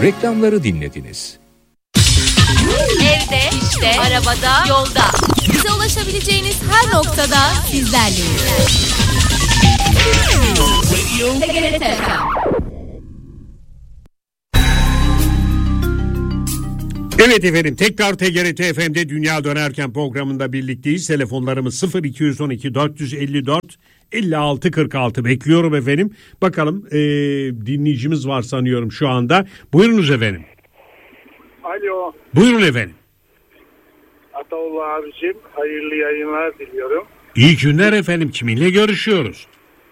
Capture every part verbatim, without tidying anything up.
Reklamları dinlediniz. Evde, işte, arabada, yolda. Bize ulaşabileceğiniz her noktada sizlerleyiz. T G R T F M. Evet efendim, tekrar T G R T F M'de Dünya Dönerken programında birlikteyiz. Telefonlarımız sıfır iki on iki dört yüz elli dört elli altı kırk altı bekliyorum efendim. Bakalım ee, dinleyicimiz var sanıyorum şu anda. Buyurunuz efendim. Alo. Buyurun efendim. Ataoğlu abicim, hayırlı yayınlar diliyorum. İyi günler efendim. Kiminle görüşüyoruz?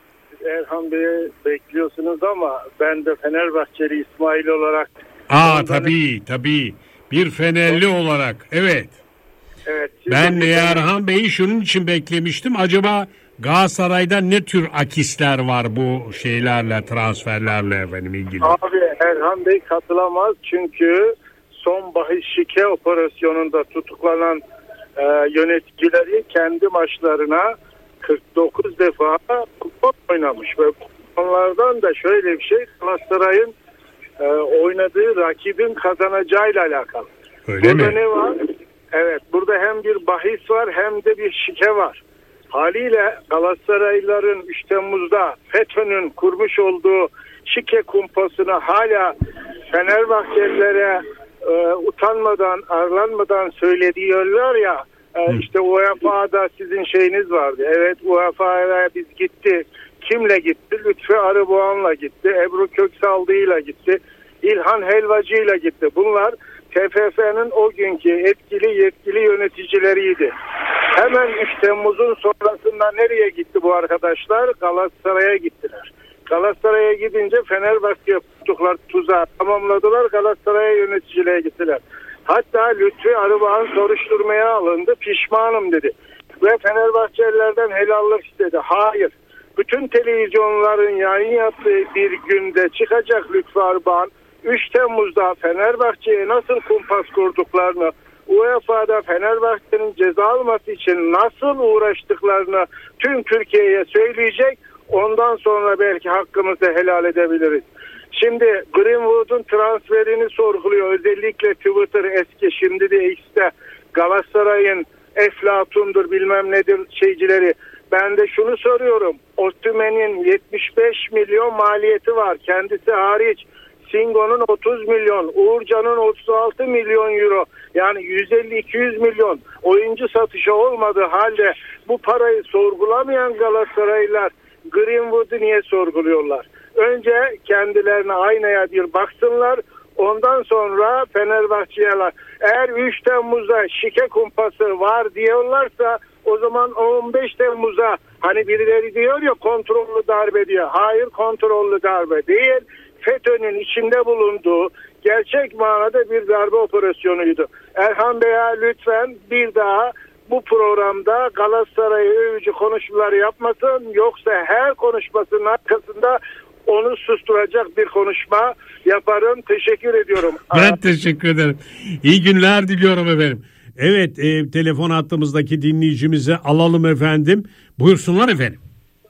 Erhan Bey'i bekliyorsunuz ama ben de Fenerbahçeli İsmail olarak. Aa tabii tabii. Bir Fenerli olarak evet. Evet. Ben Erhan Bey'i şunun için beklemiştim. Acaba Galatasaray'da ne tür akisler var bu şeylerle, transferlerle efendim ilgili? Abi Erhan Bey katılamaz çünkü son bahis şike operasyonunda tutuklanan e, yöneticileri kendi maçlarına kırk dokuz defa kupon oynamış ve kuponlardan da şöyle bir şey, Galatasaray'ın e, oynadığı rakibin kazanacağıyla alakalı. Öyle burada mi? ne var? Evet, burada hem bir bahis var hem de bir şike var. Haliyle Galatasaraylıların üç Temmuz'da FETÖ'nün kurmuş olduğu şike kumpasını hala Fenerbahçelilere e, utanmadan, arlanmadan söylediyorlar ya, e, işte U E F A'da sizin şeyiniz vardı. Evet, U E F A'ya biz gitti. Kimle gitti? Lütfü Arıboğan'la gitti. Ebru Köksallı'yla gitti. İlhan Helvacı'yla gitti. Bunlar T F F'nin o günkü etkili yetkili yöneticileriydi. Hemen üç Temmuz'un sonrasında nereye gitti bu arkadaşlar? Galatasaray'a gittiler. Galatasaray'a gidince Fenerbahçe tuttukları tuzağı tamamladılar. Galatasaray'a yöneticiliğe gittiler. Hatta Lütfi Arıboğan soruşturmaya alındı. Pişmanım dedi. Ve Fenerbahçelilerden helallik istedi. Hayır. Bütün televizyonların yayın yaptığı bir günde çıkacak Lütfi Arıboğan, üç Temmuz'da Fenerbahçe'ye nasıl kumpas kurduklarını, U E F A'da Fenerbahçe'nin ceza alması için nasıl uğraştıklarını tüm Türkiye'ye söyleyecek. Ondan sonra belki hakkımızı helal edebiliriz. Şimdi Greenwood'un transferini sorguluyor. Özellikle Twitter eski, şimdi de X'te Galatasaray'ın Eflatun'dur bilmem nedir şeycileri. Ben de şunu soruyorum. Osimhen'in yetmiş beş milyon maliyeti var. Kendisi hariç. Singo'nun otuz milyon, Uğurcan'ın otuz altı milyon euro, yani yüz elli iki yüz milyon oyuncu satışı olmadığı halde bu parayı sorgulamayan Galatasaraylılar Greenwood'u niye sorguluyorlar? Önce kendilerine aynaya bir baksınlar, ondan sonra Fenerbahçe'ye, eğer üç Temmuz'da şike kumpası var diyorlarsa o zaman on beş Temmuz'a, hani birileri diyor ya kontrollü darbe diyor. Hayır, kontrollü darbe değil. FETÖ'nün içinde bulunduğu gerçek manada bir darbe operasyonuydu. Erhan Bey'e lütfen bir daha bu programda Galatasaray'ı övücü konuşmalar yapmasın. Yoksa her konuşmasının arkasında onu susturacak bir konuşma yaparım. Teşekkür ediyorum. Ben teşekkür ederim. İyi günler diliyorum efendim. Evet, e, telefon hattımızdaki dinleyicimizi alalım efendim. Buyursunlar efendim.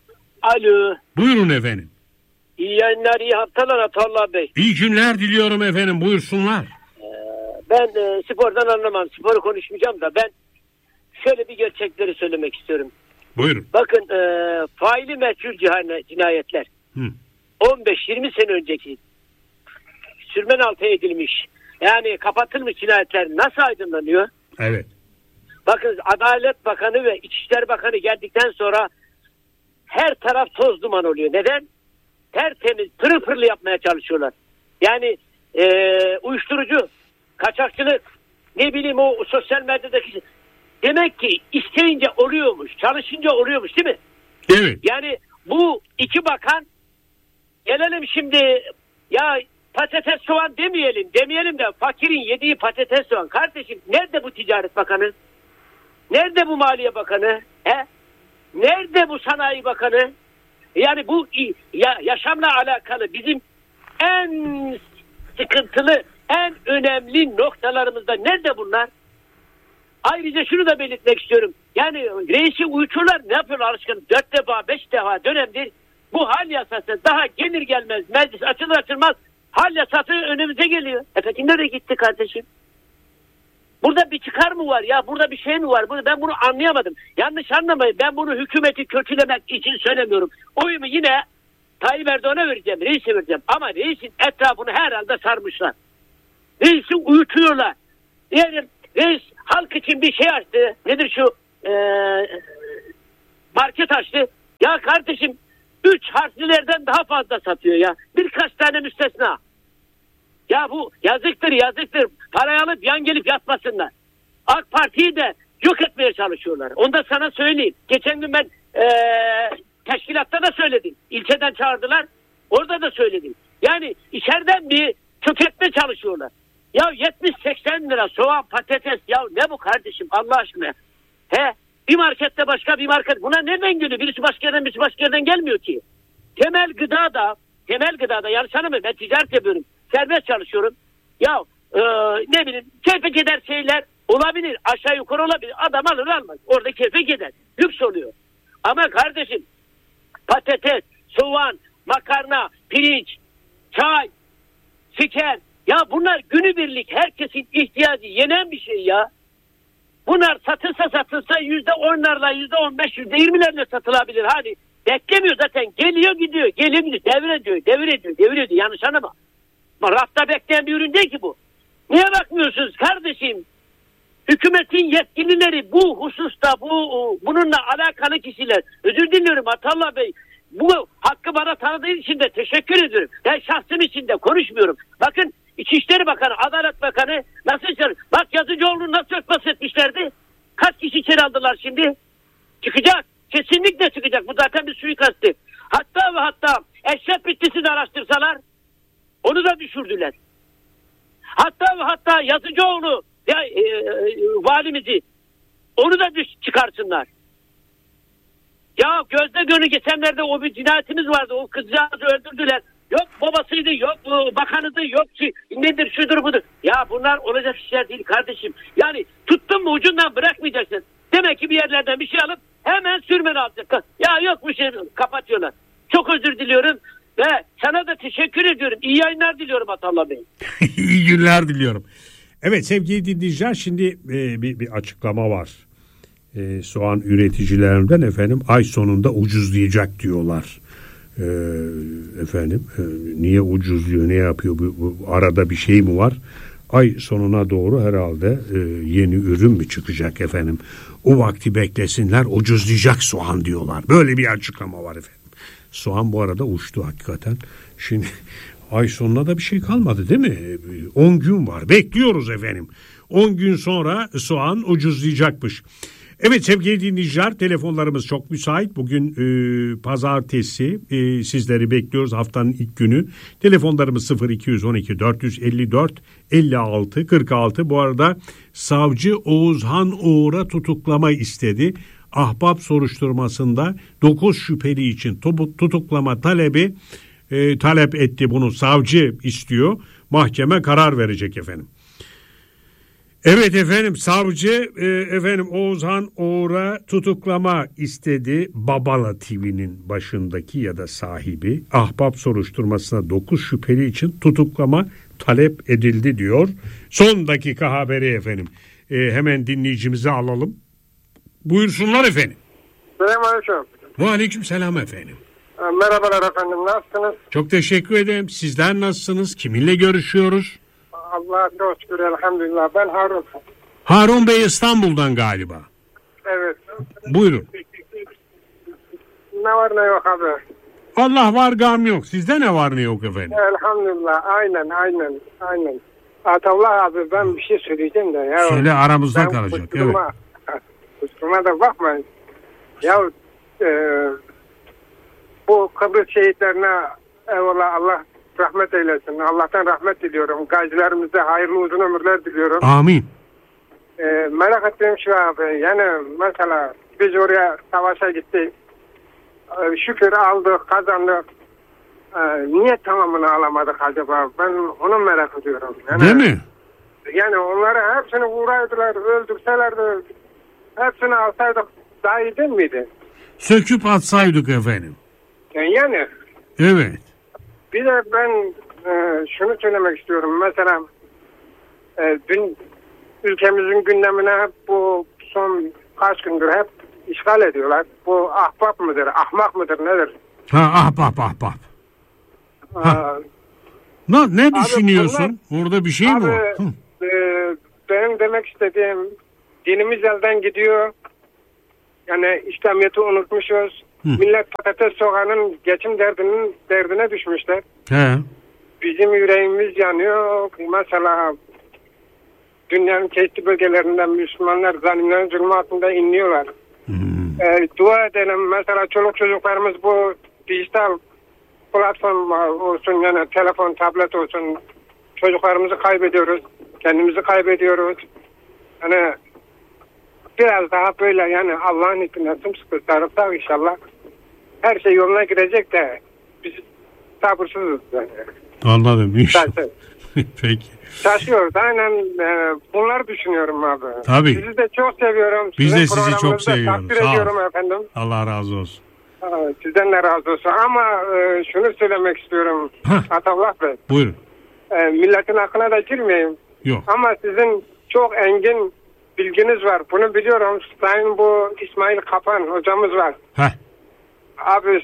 Alo. Buyurun efendim. İyi yayınlar, iyi haftalar Ataullah Bey. İyi günler diliyorum efendim. Buyursunlar. Ee, ben e, spordan anlamam. Sporu konuşmayacağım da ben şöyle bir gerçekleri söylemek istiyorum. Buyurun. Bakın e, faili meçhul cinayetler. Hı. on beş yirmi sene önceki sürmen altı edilmiş, yani kapatılmış cinayetler nasıl aydınlanıyor? Evet. Bakın Adalet Bakanı ve İçişleri Bakanı geldikten sonra her taraf toz duman oluyor. Neden? Tertemiz, pırıl pırıl yapmaya çalışıyorlar. Yani e, uyuşturucu, kaçakçılık, ne bileyim o sosyal medyadaki, demek ki isteyince oluyormuş, çalışınca oluyormuş değil mi? Evet. Yani bu iki bakan, gelelim şimdi ya patates soğan demeyelim, demeyelim de fakirin yediği patates soğan. Kardeşim nerede bu Ticaret Bakanı? Nerede bu Maliye Bakanı? He? Nerede bu Sanayi Bakanı? Yani bu ya, yaşamla alakalı bizim en sıkıntılı, en önemli noktalarımızda nerede bunlar? Ayrıca şunu da belirtmek istiyorum. Yani reisi uyuturlar, ne yapıyorlar alışkın? Dört defa, beş defa dönemdir bu hal yasası daha gelir gelmez, meclis açılır açılmaz Hala satı önümüze geliyor. E peki nereye gitti kardeşim? Burada bir çıkar mı var ya? Burada bir şey mi var? Ben bunu anlayamadım. Yanlış anlamayın. Ben bunu hükümeti kötülemek için söylemiyorum. Oyumu yine Tayyip Erdoğan'a vereceğim. Reis'e vereceğim. Ama reisin etrafını herhalde sarmışlar. Reis'i uyutuyorlar. Yani reis halk için bir şey açtı. Nedir şu ee, market açtı. Ya kardeşim üç harflilerden daha fazla satıyor ya. Birkaç tane müstesna. Ya bu yazıktır yazıktır. Parayı alıp yan gelip yatmasınlar. AK Parti'yi de yok etmeye çalışıyorlar. Onu da sana söyleyeyim. Geçen gün ben ee, teşkilatta da söyledim. İlçeden çağırdılar. Orada da söyledim. Yani içeriden bir çökertme çalışıyorlar. Ya yetmiş seksen lira soğan, patates. Ya ne bu kardeşim Allah aşkına? He? Bir markette başka bir market. Buna nereden geliyor? Birisi başka yerden birisi başka yerden gelmiyor ki. Temel gıda da temel gıda da yanlış anlamayın. Ben ticaret yapıyorum. Serbest çalışıyorum. Ya e, ne bileyim keyfe gider şeyler olabilir. Aşağı yukarı olabilir. Adam alır almaz. Orada keyfe gider. Lüks oluyor. Ama kardeşim patates, soğan, makarna, pirinç, çay, şeker. Ya bunlar günübirlik herkesin ihtiyacı yenen bir şey ya. Bunlar satılsa satılsa yüzde onlarla, yüzde on beş, yüzde yirmilerle satılabilir. Hani beklemiyor zaten. Geliyor gidiyor. Geliyor gidiyor. Devir ediyor. Devir ediyor. Devir ediyor. Yanlış anlama. Ama rafta bekleyen bir ürün değil ki bu. Niye bakmıyorsunuz kardeşim? Hükümetin yetkilileri bu hususta bu bununla alakalı kişiler. Özür diliyorum Atallah Bey. Bu hakkı bana tanıdığı için de teşekkür ediyorum. Ben şahsım için de konuşmuyorum. Bakın İçişleri Bakanı, Adalet Bakanı nasıl içeri... Bak Yazıcıoğlu'nu nasıl örtbas etmişlerdi? Kaç kişi içeri aldılar şimdi? Çıkacak. Kesinlikle çıkacak. Bu zaten bir suikastı. Hatta ve hatta Eşref Bitlisi'ni araştırsalar onu da düşürdüler. Hatta ve hatta Yazıcıoğlu ya, e, e, valimizi onu da düş çıkarsınlar. Ya gözde gönü geçenlerde o bir cinayetimiz vardı. O kızcağızı öldürdüler. Yok babasıydı, yok bakanıydı, yok nedir şudur budur. Ya bunlar olacak işler değil kardeşim. Yani tuttun mu ucundan bırakmayacaksın. Demek ki bir yerlerden bir şey alıp hemen sürmeni alacak. Ya yok bir şey kapatıyorlar. Çok özür diliyorum ve sana da teşekkür ediyorum. İyi yayınlar diliyorum Atallah Bey. İyi günler diliyorum. Evet sevgili dinleyiciler şimdi e, bir, bir açıklama var. E, soğan üreticilerinden efendim ay sonunda ucuzlayacak diyorlar. Ee, efendim e, niye ucuzluyor ne yapıyor bu, bu arada bir şey mi var ay sonuna doğru herhalde e, yeni ürün mü çıkacak efendim o vakti beklesinler ucuzlayacak soğan diyorlar böyle bir açıklama var efendim. Soğan bu arada uçtu hakikaten şimdi ay sonuna da bir şey kalmadı değil mi on gün var bekliyoruz efendim on gün sonra soğan ucuzlayacakmış. Evet sevgili dinleyiciler telefonlarımız çok müsait. Bugün e, pazartesi e, sizleri bekliyoruz haftanın ilk günü. Telefonlarımız sıfır iki on iki dört yüz elli dört elli altı kırk altı. Bu arada savcı Oğuzhan Uğur'a tutuklama istedi. Ahbap soruşturmasında dokuz şüpheli için tutuklama talebi e, talep etti bunu savcı istiyor. Mahkeme karar verecek efendim. Evet efendim savcı e, efendim Oğuzhan Uğur'a tutuklama istedi. Babala T V'nin başındaki ya da sahibi ahbap soruşturmasına dokuz şüpheli için tutuklama talep edildi diyor. Son dakika haberi efendim. E, hemen dinleyicimizi alalım. Buyursunlar efendim. Selamünaleyküm. Aleyküm selam efendim. Merhabalar efendim nasılsınız? Çok teşekkür ederim. Sizler nasılsınız? Kiminle görüşüyoruz? Allah'a çok şükür elhamdülillah. Ben Harun. Harun Bey İstanbul'dan galiba. Evet. Buyurun. Ne var ne yok abi? Allah var gam yok. Sizde ne var ne yok efendim? Elhamdülillah. Aynen aynen. Aynen. Atallah abi ben bir şey söyleyeceğim de. Ya, Söyle aramızda ben kalacak. Kusuruma, evet. Kusuruma da bakmayın. Ya e, bu Kıbrıs şehitlerine eyvallah Allah rahmet eylesin. Allah'tan rahmet diliyorum. Gazilerimize hayırlı uzun ömürler diliyorum. Amin. Ee, merak ettiğim şu abi. Yani mesela biz oraya savaşa gittik. Ee, şükür aldık, kazandık. Ee, niye tamamını alamadık acaba? Ben onu merak ediyorum. Yani, değil mi? Yani onları hepsini vuraydılar, öldürselerdi. Hepsini alsaydık daha iyi değil miydi? Söküp atsaydık efendim. Yani, yani evet. bir de ben e, şunu söylemek istiyorum. Mesela e, dün ülkemizin gündemine bu son kaç gündür hep işgal ediyorlar. Bu ahbap mıdır, ahmak mıdır, nedir? Ha, ahbap ahbap. Ha. Ee, Ne, ne Abi düşünüyorsun? Orada bir şey mi abi, var? Hı. e, benim demek istediğim, dinimiz elden gidiyor. Yani İslamiyet'i unutmuşuz. Hı. Millet patates soğanın geçim derdinin derdine düşmüşler. He. Bizim yüreğimiz yanıyor. Mesela dünyanın çeşitli bölgelerinden Müslümanlar zalimlerin zulmü altında inliyorlar. Hmm. E, dua edelim. Mesela çoluk çocuklarımız bu dijital platform olsun, yani telefon, tablet olsun, çocuklarımızı kaybediyoruz. Kendimizi kaybediyoruz. Hani biraz daha böyle, yani Allah'ın ipine sımsıkı sarılsak inşallah her şey yoluna girecek de biz sabırsızız. Yani. Anladım. Şaşır. Peki. Şaşıyoruz. Aynen e, bunları düşünüyorum abi. Tabii. Sizi de çok seviyorum. Biz Sizin de sizi çok programınızı da seviyoruz. takdir Sağ ol. ediyorum efendim. Allah razı olsun. Aa, Sizden de razı olsun. Ama e, şunu söylemek istiyorum. Hah. Atavlah Bey. Buyurun. E, milletin aklına da girmeyeyim. Yok. Ama sizin çok engin bilginiz var. Bunu biliyorum. Sayın bu İsmail Kapan hocamız var. Heh. Abi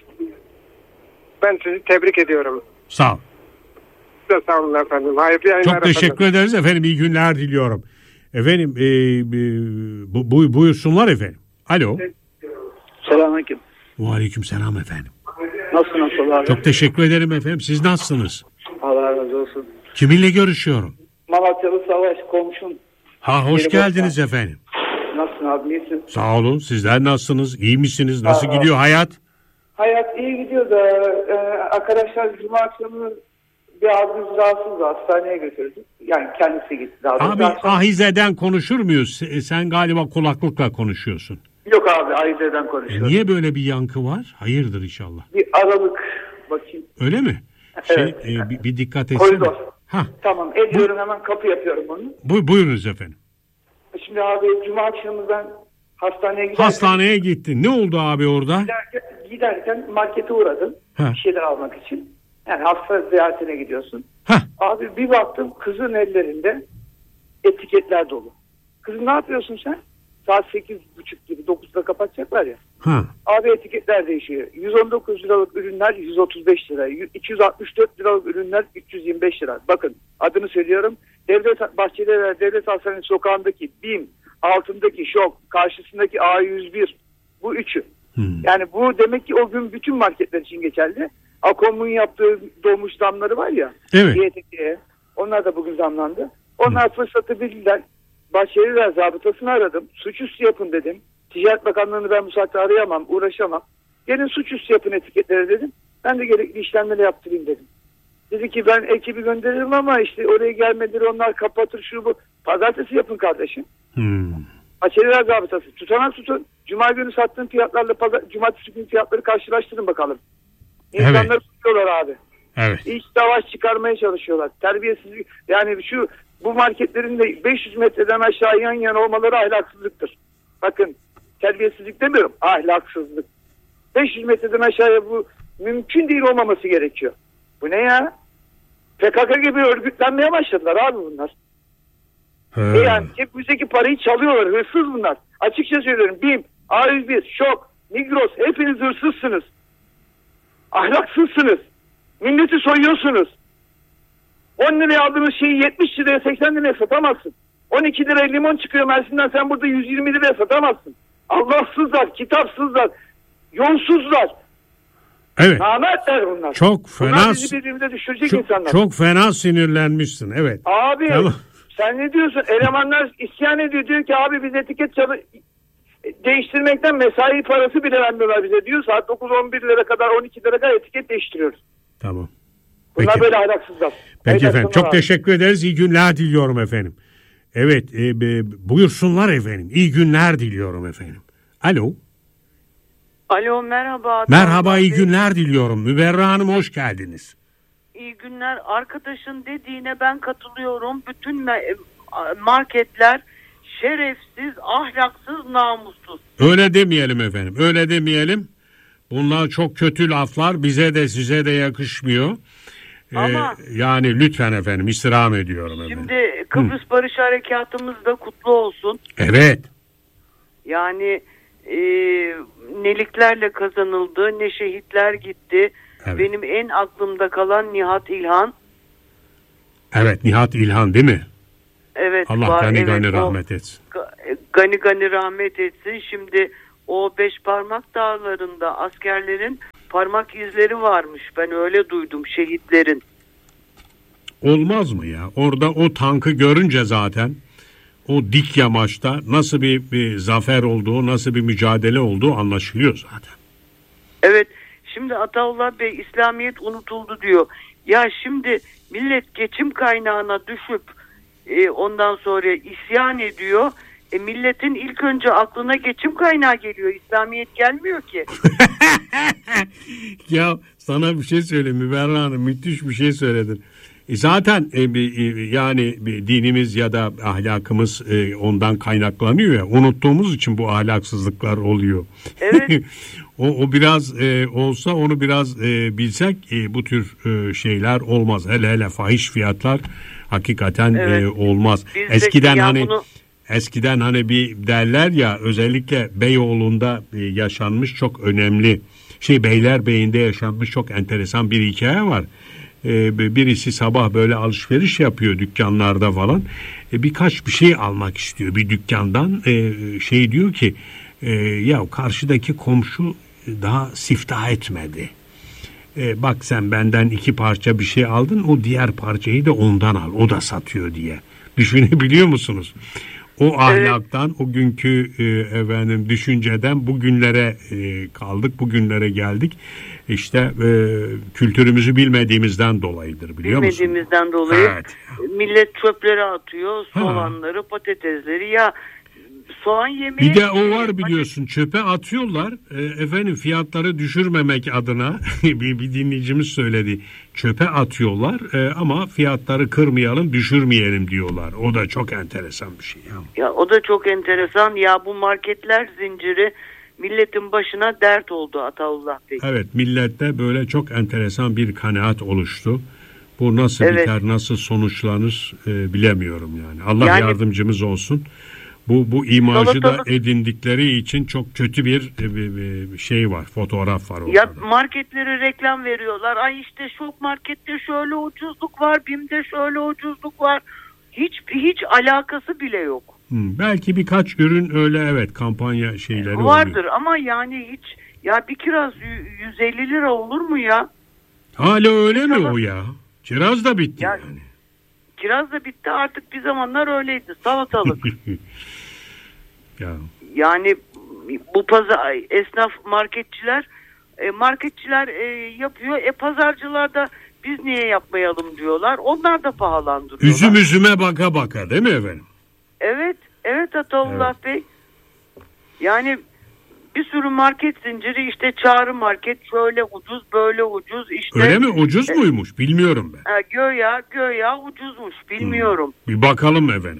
ben sizi tebrik ediyorum. Sağ ol. Size sağ olun efendim. Hayırlı yayınlar Çok teşekkür efendim. ederiz efendim. İyi günler diliyorum. Efendim e, e, bu, bu, buyursunlar efendim. Alo. Selamünaleyküm. Aleyküm selam efendim. Nasılsın nasıl abi? Çok teşekkür ederim efendim. Siz nasılsınız? Allah razı olsun. Kiminle görüşüyorum? Malatyalı Savaş komşun. Ha, hoş Yeni geldiniz başkan. efendim. Nasılsın abi, iyisin? Sağ olun. Sizler nasılsınız? İyi misiniz? Nasıl Aa. gidiyor hayat? Hayat iyi gidiyor da e, arkadaşlar cuma akşamı bir abimiz rahatsız, hastaneye götürdük. Yani kendisi gitti daha doğrusu. Abi Akşam- ahizeden konuşur muyuz? E, Sen galiba kulaklıkla konuşuyorsun. Yok abi, Ayze'den E, konuşuyoruz. niye böyle bir yankı var? Hayırdır inşallah. Bir aralık bakayım. Öyle mi? Şey, Evet. e, bir, bir dikkat etsene. Koridor. Ha, Tamam ediyorum, hemen kapı yapıyorum onu. bu, buyurunuz efendim. Şimdi abi cuma akşamı ben hastaneye giderken, Hastaneye gittin. Ne oldu abi orada? giderken, giderken markete uğradım. Ha. Bir şeyler almak için. Yani hasta ziyaretine gidiyorsun. Hah, Abi bir baktım kızın ellerinde etiketler dolu. Kızım ne yapıyorsun sen? Saat sekiz buçuk gibi dokuzda kapatacaklar ya. ha. Abi etiketler değişiyor. yüz on dokuz liralık ürünler yüz otuz beş lira. iki yüz altmış dört liralık ürünler üç yüz yirmi beş lira. Bakın adını söylüyorum. Devlet Bahçelievler Devlet Hastanesi sokağındaki BİM, altındaki Şok, karşısındaki A yüz bir. Bu üçü. Hmm. Yani bu demek ki o gün bütün marketler için geçerli. Akom'un yaptığı dolmuş zamları var ya. Evet. Y T K'ye. Onlar da bugün zamlandı. Onlar fırsatı bildiler. Bahçelievler zabıtasını aradım. Suçüstü yapın dedim. Ticaret Bakanlığı'nı ben bu saatte arayamam, uğraşamam. Gelin suçüstü yapın etiketleri dedim. Ben de gerekli işlemleri yaptırayım dedim. Dedi ki ben ekibi gönderirim ama işte oraya gelmedir, onlar kapatır şu bu. Pazartesi yapın kardeşim. Hmm. Bahçelievler zabıtası. Tutanak tutun. Cuma günü sattığın fiyatlarla pazar, cumartesi günü fiyatları karşılaştırın bakalım. İnsanları Evet. tutuyorlar abi. Evet. İç savaş çıkarmaya çalışıyorlar. Terbiyesizlik, yani şu bu marketlerin de beş yüz metreden aşağı yan yana olmaları ahlaksızlıktır. Bakın terbiyesizlik demiyorum, ahlaksızlık. beş yüz metreden aşağıya bu mümkün değil olmaması gerekiyor. Bu ne ya? P K K gibi örgütlenmeye başladılar abi bunlar. Ha. E yani cebimizdeki parayı çalıyorlar, hırsız bunlar. Açıkça söylüyorum, BİM, A yüz bir, Şok, Migros, hepiniz hırsızsınız. Ahlaksızsınız. Milleti soyuyorsunuz. on liraya aldığınız şeyi yetmiş liraya seksen liraya satamazsın. on iki liraya limon çıkıyor Mersin'den, sen burada yüz yirmi liraya satamazsın. Allahsızlar, kitapsızlar, yolsuzlar. Evet. Namertler bunlar. Çok fena. Bunlar bizi birbirimize düşürecek Çok, insanlar. çok fena sinirlenmişsin. Evet. Abi Tamam. sen ne diyorsun? Elemanlar isyan ediyor. Diyor ki abi biz etiket çalı değiştirmekten mesai parası bile vermiyorlar bize diyor. Saat dokuz on bir lira kadar, on iki lira kadar etiket değiştiriyoruz. Tamam. Bunlar Peki. böyle ahlaksızlar. Peki Hayırlı efendim. Çok akşamlar abi. teşekkür ederiz. İyi günler diliyorum efendim. Evet. E, e, buyursunlar efendim. İyi günler diliyorum efendim. Alo. Alo merhaba. Merhaba, iyi Bey. günler diliyorum. Müberra Hanım hoş geldiniz. İyi günler. Arkadaşın dediğine ben katılıyorum. Bütün me- marketler şerefsiz, ahlaksız, namussuz. Öyle demeyelim efendim. Öyle demeyelim. Bunlar çok kötü laflar. Bize de size de yakışmıyor. Ee, Ama yani lütfen efendim, istirham ediyorum efendim. şimdi Kıbrıs Hı. Barış Harekatımız da kutlu olsun. Evet. Yani e, neliklerle kazanıldı, ne şehitler gitti. Evet. Benim en aklımda kalan Nihat İlhan. Evet, Nihat İlhan değil mi? Evet. Allah var, gani evet, gani o, rahmet etsin. Gani gani rahmet etsin. Şimdi o beş parmak dağlarında askerlerin parmak izleri varmış. Ben öyle duydum, şehitlerin. Olmaz mı ya? Orada o tankı görünce zaten o dik yamaçta nasıl bir, bir zafer olduğu, nasıl bir mücadele olduğu anlaşılıyor zaten. Evet. Şimdi Ataullah Bey, İslamiyet unutuldu diyor. Ya şimdi millet geçim kaynağına düşüp e, ondan sonra isyan ediyor. E, milletin ilk önce aklına geçim kaynağı geliyor. İslamiyet gelmiyor ki. Ya sana bir şey söyleyeyim Müberra Hanım, müthiş bir şey söyledin. E zaten e, e, yani e, dinimiz ya da ahlakımız e, ondan kaynaklanıyor ya. Unuttuğumuz için bu ahlaksızlıklar oluyor. Evet. o, o biraz e, olsa onu biraz e, bilsek e, bu tür e, şeyler olmaz. Hele hele fahiş fiyatlar hakikaten evet. e, olmaz. Biz Eskiden hani bunu... eskiden hani bir derler ya, özellikle Beyoğlu'nda e, yaşanmış çok önemli şey, Beylerbeyi'nde yaşanmış çok enteresan bir hikaye var. Birisi sabah böyle alışveriş yapıyor dükkanlarda falan, birkaç bir şey almak istiyor bir dükkandan, şey diyor ki ya karşıdaki komşu daha siftah etmedi, bak sen benden iki parça bir şey aldın, o diğer parçayı da ondan al, o da satıyor diye. Düşünebiliyor musunuz? O ahlaktan, evet. o günkü e, efendim düşünceden bugünlere e, kaldık, bugünlere geldik. İşte e, kültürümüzü bilmediğimizden dolayıdır, biliyor musun? Bilmediğimizden dolayı. Evet. Millet çöpleri atıyor, soğanları, ha. patatesleri. Ya soğan yemeği... Bir de o var biliyorsun, çöpe atıyorlar. E, efendim fiyatları düşürmemek adına bir, bir dinleyicimiz söyledi. Çöpe atıyorlar e, ama fiyatları kırmayalım, düşürmeyelim diyorlar. O da çok enteresan bir şey. Ya, ya o da çok enteresan. Ya bu marketler zinciri milletin başına dert oldu Ataullah Bey. Evet, millette böyle çok enteresan bir kanaat oluştu. Bu nasıl evet. biter, nasıl sonuçlanır e, bilemiyorum yani. Allah yani, yardımcımız olsun. Bu bu imajı da edindikleri için çok kötü bir, bir, bir şey var, fotoğraf var ortada. Ya marketlere reklam veriyorlar. Ay işte Şok Market'te şöyle ucuzluk var, BİM'de şöyle ucuzluk var. Hiç hiç alakası bile yok. Hmm, belki birkaç ürün öyle evet kampanya şeyleri vardır oluyor. Ama yani hiç ya bir kiraz yüz elli lira olur mu ya? Hala öyle bir mi kiraz... o ya? Kiraz da bitti ya, yani. Kiraz da bitti artık, bir zamanlar öyleydi. Salatalık. ya. Yani bu pazar esnaf marketçiler e, marketçiler e, yapıyor. E pazarcılar da biz niye yapmayalım diyorlar. Onlar da pahalandırıyorlar. Üzüm üzüme baka baka değil mi efendim? Evet. Evet Ataullah evet. Bey. Yani bir sürü market zinciri, işte Çağrı Market şöyle ucuz böyle ucuz işte. Öyle mi? Ucuz muymuş? Bilmiyorum ben. Ha, göya göya ucuzmuş. Bilmiyorum. Hmm. Bir bakalım efendim.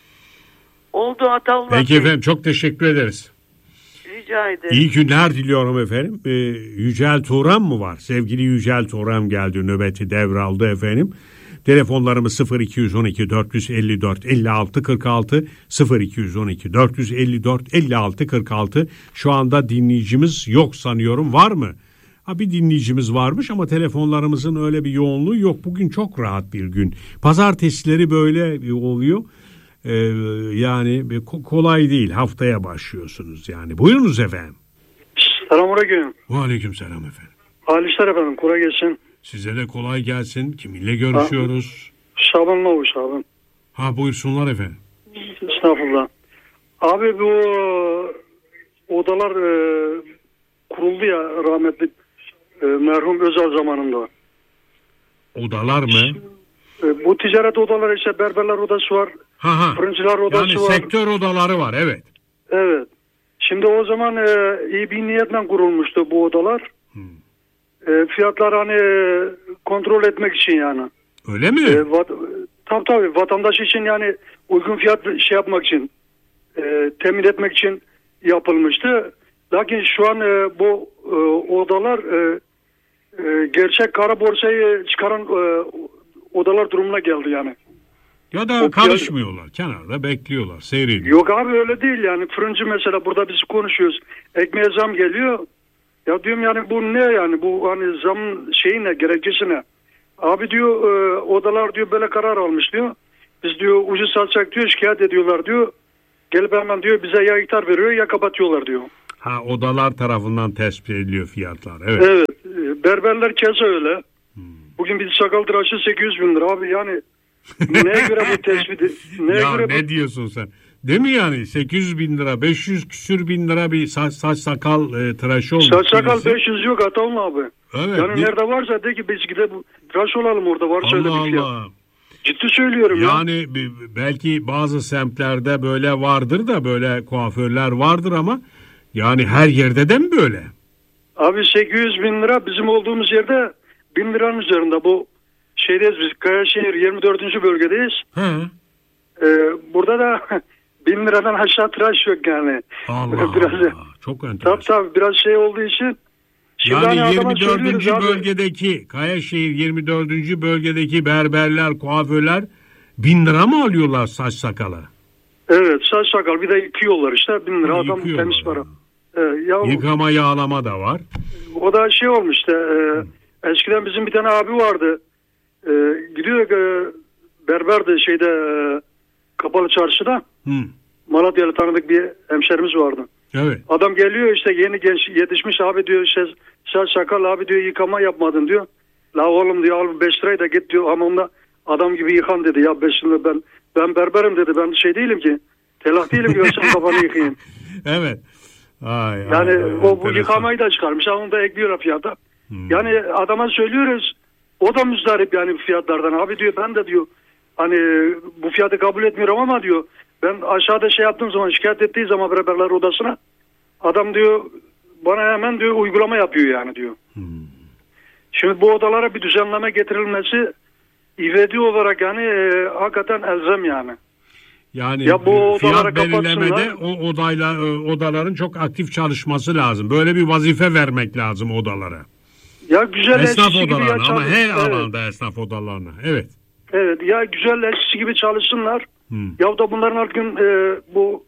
Oldu Ataullah Peki Bey. efendim, çok teşekkür ederiz. Rica ederim. İyi günler diliyorum efendim. Ee, Yücel Turan mı var? Sevgili Yücel Turan geldi, nöbeti devraldı efendim. Telefonlarımız sıfır iki on iki dört yüz elli dört elli altı kırk altı sıfır iki on iki dört yüz elli dört elli altı kırk altı. Şu anda dinleyicimiz yok sanıyorum, var mı? Ha, bir dinleyicimiz varmış ama telefonlarımızın öyle bir yoğunluğu yok. Bugün çok rahat bir gün. Pazartesileri böyle oluyor. Ee, yani kolay değil, haftaya başlıyorsunuz yani. Buyurunuz efendim. Selamünaleyküm. Aleyküm selam efendim. Alişler efendim, kolay gelsin. Size de kolay gelsin. Kiminle görüşüyoruz? Şaban Lavuş abi. Ha, buyursunlar efendim. Estağfurullah. Abi bu odalar e, kuruldu ya rahmetli e, merhum Özal zamanında. Odalar mı? E, bu ticaret odaları, işte berberler odası var. Ha ha. Fırıncılar odası yani var. Yani sektör odaları var, evet. Evet. Şimdi o zaman e, iyi bir niyetle kurulmuştu bu odalar. Hmm. E, fiyatlar hani kontrol etmek için yani. Öyle mi? E, vat, tabii tabii vatandaş için yani uygun fiyat şey yapmak için, e, temin etmek için yapılmıştı. Lakin şu an e, bu e, odalar e, e, gerçek kara borsayı çıkaran e, odalar durumuna geldi yani. Ya da O karışmıyorlar. Kenarda bekliyorlar. Seyrediyor. Yok abi öyle değil yani. Fırıncı mesela burada biz konuşuyoruz. Ekmeğe zam geliyor. Ya diyorum yani bu ne yani? Bu hani zam şeyi ne? Gerekçesi ne? Abi diyor e, odalar diyor böyle karar almış diyor. Biz diyor ucuz satacak diyor, şikayet ediyorlar diyor. Gelip hemen diyor bize ya iptal veriyor ya kapatıyorlar diyor. Ha, odalar tarafından tespit ediliyor fiyatlar. Evet. Evet. e, Berberler keza öyle. Hmm. Bugün bir sakal tıraşı sekiz yüz bin lira abi yani. Neye göre bu tespiti? Neye Ya göre ne bu... diyorsun sen? Değil mi yani? sekiz yüz bin lira, beş yüz küsür bin lira bir saç, saç sakal e, tıraşı olmuş. Saç sakal birisi. beş yüz yok Ataun abi. Evet, yani bir... nerede varsa de ki biz gidip tıraş olalım orada varsa öyle Allah bir fiyat. Allah. Ciddi söylüyorum yani ya. Yani belki bazı semtlerde böyle vardır da böyle kuaförler vardır ama yani her yerde de mi böyle? Abi sekiz yüz bin lira bizim olduğumuz yerde bin liranın üzerinde. Bu şeydeyiz biz Kayaşehir yirmi dördüncü bölgedeyiz. He. Ee, burada da bin liradan aşağı tıraş yok yani. Allah biraz, Allah. Çok enteresan. Tabii tabii biraz şey olduğu için. Yani hani yirmi dördüncü abi, bölgedeki Kayaşehir yirmi dördüncü bölgedeki berberler, kuaförler bin lira mı alıyorlar saç sakala? Evet saç sakal bir de yıkıyorlar işte bin lira adam temiz para. Ee, ya, Yıkama yağlama da var. O da şey olmuş işte e, eskiden bizim bir tane abi vardı. E, gidiyor e, berberdi şeyde e, Kapalı Çarşı'da. Hı. Malatya'lı tanıdık bir hemşerimiz vardı. Evet. Adam geliyor işte yeni genç yetişmiş abi diyor işte saç sakal abi diyor yıkama yapmadın diyor. La oğlum diyor al beş lirayı da git diyor hamamda adam gibi yıkan dedi ya beş lira ben ben berberim dedi ben şey değilim ki telah değilim ki sen kafanı yıkayayım. Evet. Ay, yani ay, o bu enteresan. yıkamayı da çıkarmış onu da ekliyor fiyata. Hmm. Yani adama söylüyoruz o da müzdarip yani fiyatlardan abi diyor ben de diyor hani bu fiyatı kabul etmiyorum ama diyor ben aşağıda şey yaptığım zaman şikayet ettiği zaman berberler odasına adam diyor bana hemen diyor uygulama yapıyor yani diyor. Hmm. Şimdi bu odalara bir düzenleme getirilmesi ivedi olarak yani e, hakikaten elzem yani. Yani ya bu fiyat belirlemede o odayla odaların çok aktif çalışması lazım. Böyle bir vazife vermek lazım odalara. Ya güzel esnaf odalarına gibi ama her evet. alanda esnaf odalarına. Evet. Evet ya güzel elçisi gibi çalışsınlar. Hmm. Ya da bunların her gün e, bu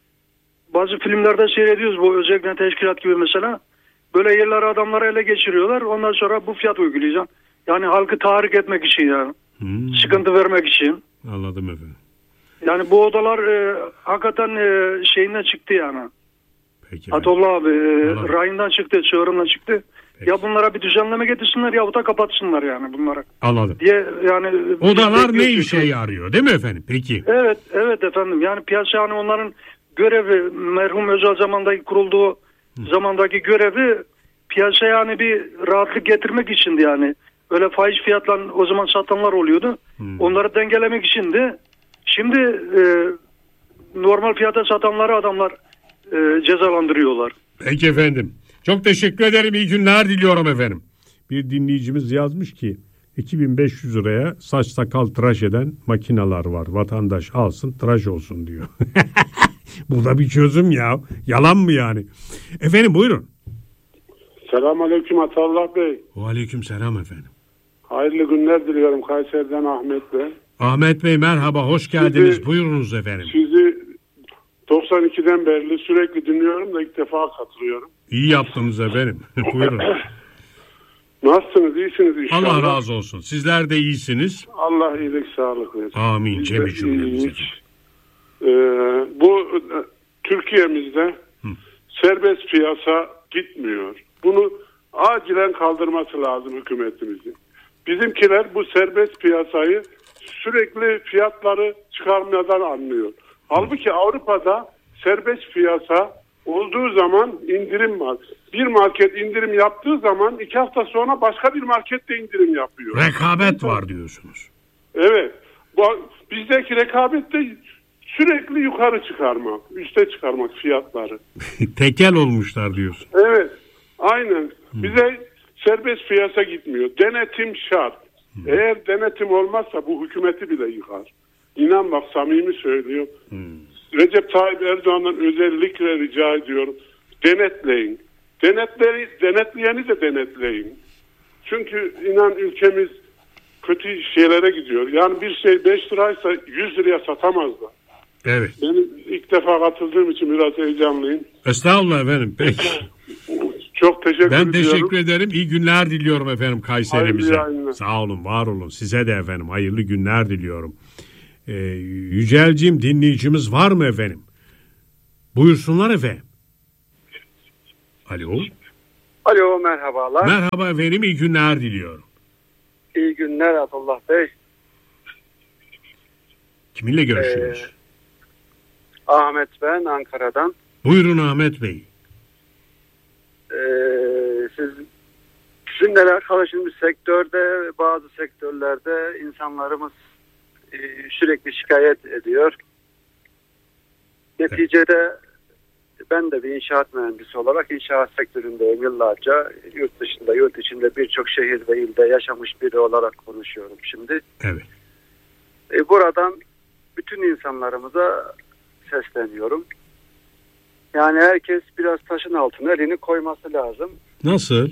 bazı filmlerde seyrediyoruz bu özellikle teşkilat gibi mesela. Böyle yerleri adamları ele geçiriyorlar. Ondan sonra bu fiyat uygulayacağım. Yani halkı tahrik etmek için yani. Hmm. Sıkıntı vermek için. Anladım efendim. Yani bu odalar e, hakikaten e, şeyinden çıktı yani. Peki. Atollah abi e, rayından çıktı, çığırından çıktı. Peki. Ya bunlara bir düzenleme getirsinler ya da kapatsınlar yani bunları. Anladım. Diye yani odalar ne işe yarıyor değil mi efendim? Peki. Evet, evet efendim. Yani piyasa hani onların görevi merhum Özal zamandaki kurulduğu Hı. zamandaki görevi piyasa yani bir rahatlık getirmek içindi yani. Öyle faiz fiyatla o zaman satanlar oluyordu. Hı. Onları dengelemek içindi. Şimdi e, normal fiyata satanları adamlar e, cezalandırıyorlar. Peki efendim. Çok teşekkür ederim. İyi günler diliyorum efendim. Bir dinleyicimiz yazmış ki iki bin beş yüz liraya saç sakal tıraş eden makineler var. Vatandaş alsın tıraş olsun diyor. Bu da bir çözüm ya. Yalan mı yani? Efendim buyurun. Selamünaleyküm Atallah Bey. Aleyküm selam efendim. Hayırlı günler diliyorum Kayseri'den Ahmet Bey. Ahmet Bey merhaba, hoş geldiniz. Sizi, Buyurunuz efendim. Sizi doksan ikiden beri sürekli dinliyorum da ilk defa katılıyorum. İyi yaptınız efendim. Buyurun. Nasılsınız? İyisiniz inşallah. Allah razı olsun. Sizler de iyisiniz. Allah iyilik sağlık versin. Amin. Cemi cümlemize. Ee, bu Türkiye'mizde Hı. serbest piyasa gitmiyor. Bunu acilen kaldırması lazım hükümetimizin. Bizimkiler bu serbest piyasayı sürekli fiyatları çıkarmadan anlıyor. Halbuki Avrupa'da serbest piyasa olduğu zaman indirim var. Bir market indirim yaptığı zaman iki hafta sonra başka bir market de indirim yapıyor. Rekabet var diyorsunuz. Evet. Bu, bizdeki rekabet de sürekli yukarı çıkarmak, üste çıkarmak fiyatları. Tekel olmuşlar diyorsun. Evet. Aynen. Hmm. Bize serbest piyasa gitmiyor. Denetim şart. Hmm. Eğer denetim olmazsa bu hükümeti bile yıkar. İnan bak samimi söylüyor. Hmm. Recep Tayyip Erdoğan'dan özellikle rica ediyorum. Denetleyin. Denetleri, denetleyeni de denetleyin. Çünkü inan ülkemiz kötü şeylere gidiyor. Yani bir şey beş liraysa yüz liraya satamazlar. Evet. Benim ilk defa katıldığım için biraz heyecanlıyım. Estağfurullah efendim. Peki. Çok teşekkür ben ediyorum. Ben teşekkür ederim. İyi günler diliyorum efendim Kayseri'mize. Sağ olun, var olun. Size de efendim hayırlı günler diliyorum. Ee, Yücelciğim, dinleyicimiz var mı efendim? Buyursunlar efendim. Alo. Alo, merhabalar. Merhaba efendim, iyi günler diliyorum. İyi günler Abdullah Bey. Kiminle görüşüyoruz? Ee, Ahmet ben, Ankara'dan. Buyurun Ahmet Bey. Ee, siz sizinle alakalı şimdi sektörde, bazı sektörlerde insanlarımız e, sürekli şikayet ediyor. Neticede ben de bir inşaat mühendisi olarak inşaat sektöründeyim yıllarca. Yurt dışında, yurt içinde birçok şehir ve ilde yaşamış biri olarak konuşuyorum şimdi. Evet. E, buradan bütün insanlarımıza sesleniyorum. Yani herkes biraz taşın altına elini koyması lazım. Nasıl?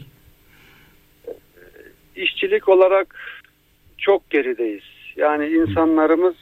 İşçilik olarak çok gerideyiz. Yani insanlarımız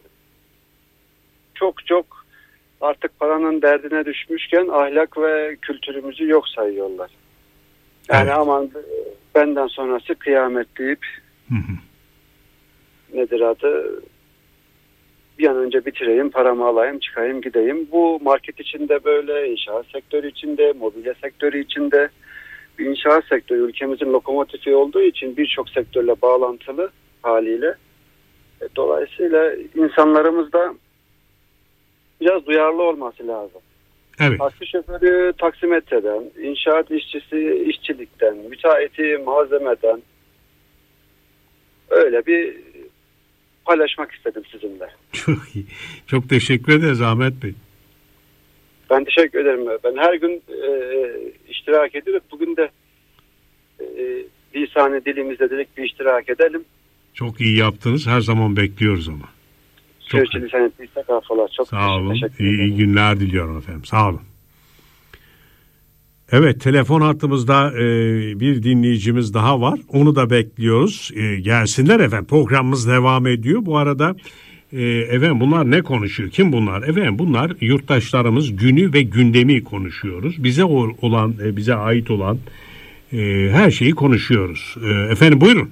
çok çok artık paranın derdine düşmüşken ahlak ve kültürümüzü yok sayıyorlar. Yani evet. Aman benden sonrası kıyamet deyip hı hı. nedir adı? Bir an önce bitireyim, paramı alayım, çıkayım, gideyim. Bu market içinde böyle, inşaat sektörü içinde, mobilya sektörü içinde. İnşaat sektörü ülkemizin lokomotifi olduğu için birçok sektörle bağlantılı haliyle. Dolayısıyla insanlarımız da biraz duyarlı olması lazım. Evet. Taksi şoförü taksimetreden, inşaat işçisi işçilikten, müteahhiti malzemeden öyle bir paylaşmak istedim sizinle. Çok iyi. Çok teşekkür ederiz Ahmet Bey. Ben teşekkür ederim. Ben her gün e, iştirak ediyorum. Bugün de e, lisan-ı dilimizde dedik bir iştirak edelim. Çok iyi yaptınız. Her zaman bekliyoruz ama. Çok lisan ettiysek affola. Çok sağ olun. İyi, iyi günler diliyorum efendim. Sağ olun. Evet, telefon hattımızda e, bir dinleyicimiz daha var. Onu da bekliyoruz. E, gelsinler efendim. Programımız devam ediyor. Bu arada e, efendim bunlar ne konuşuyor? Kim bunlar? Efendim bunlar yurttaşlarımız günü ve gündemi konuşuyoruz. Bize olan, e, bize ait olan e, her şeyi konuşuyoruz. E, efendim buyurun.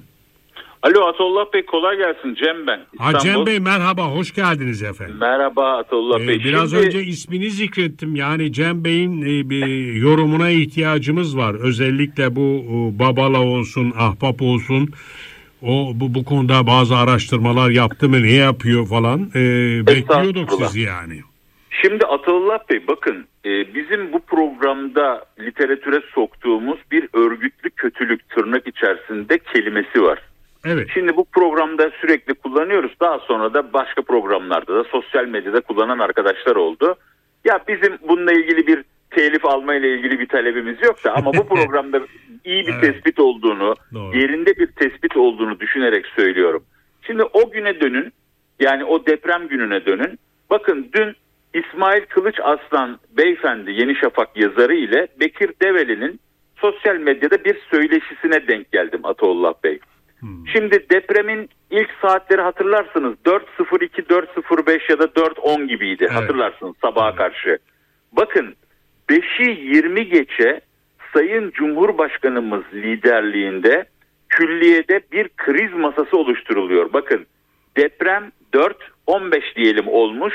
Alo Atollah Bey, kolay gelsin. Cem ben. Ha, Cem Bey merhaba, hoş geldiniz efendim. Merhaba Atollah ee, Bey. Biraz Şimdi... önce ismini zikrettim. Yani Cem Bey'in e, bir yorumuna ihtiyacımız var. Özellikle bu e, Babala olsun, Ahbap olsun. O bu, bu konuda bazı araştırmalar yaptı mı, ne yapıyor falan. E, bekliyorduk sizi yani. Şimdi Atollah Bey bakın, e, bizim bu programda literatüre soktuğumuz bir örgütlü kötülük tırnak içerisinde kelimesi var. Evet. Şimdi bu programda sürekli kullanıyoruz. Daha sonra da başka programlarda da sosyal medyada kullanan arkadaşlar oldu. Ya bizim bununla ilgili bir telif alma ile ilgili bir talebimiz yok da ama bu programda iyi bir evet. tespit olduğunu, doğru. yerinde bir tespit olduğunu düşünerek söylüyorum. Şimdi o güne dönün, yani o deprem gününe dönün. Bakın dün İsmail Kılıç Aslan beyefendi, Yeni Şafak yazarı ile Bekir Develi'nin sosyal medyada bir söyleşisine denk geldim Atollah Bey. Hmm. Şimdi depremin ilk saatleri hatırlarsınız dört sıfır iki, dört sıfır beş ya da dört on gibiydi, evet. hatırlarsınız sabaha evet. karşı. Bakın beşi yirmi geçe Sayın Cumhurbaşkanımız liderliğinde külliyede bir kriz masası oluşturuluyor. Bakın deprem dört on beş diyelim olmuş,